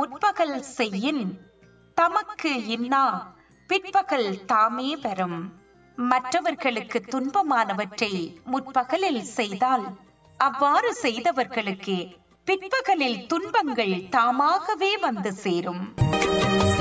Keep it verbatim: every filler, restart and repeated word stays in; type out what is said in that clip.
முற்பகல் செய்யின் தமக்கு இன்னா பிற்பகல் தாமே பெறும். மற்றவர்களுக்கு துன்பமானவற்றை முற்பகலில் செய்தால் அவ்வாறு செய்தவர்களுக்கு பிற்பகலில் துன்பங்கள் தாமாகவே வந்து சேரும்.